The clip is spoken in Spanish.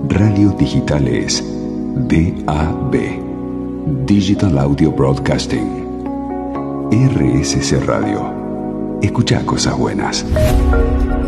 Radio Digital es DAB, Digital Audio Broadcasting. RSC Radio. Escucha cosas buenas.